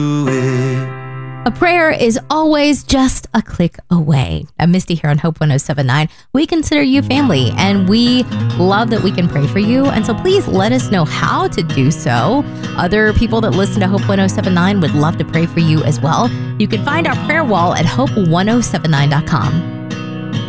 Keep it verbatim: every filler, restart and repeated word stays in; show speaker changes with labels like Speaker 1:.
Speaker 1: A prayer is always just a click away. I'm Misty here on Hope one oh seven point nine. We consider you family, and we love that we can pray for you. And so please let us know how to do so. Other people that listen to Hope one oh seven point nine would love to pray for you as well. You can find our prayer wall at hope one oh seven nine dot com.